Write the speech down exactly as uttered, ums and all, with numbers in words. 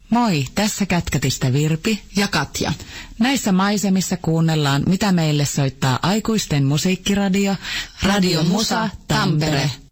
Moi, tässä Kätkätistä Virpi ja Katja. Näissä maisemissa kuunnellaan, mitä meille soittaa aikuisten musiikkiradio, Radio Musa Tampere.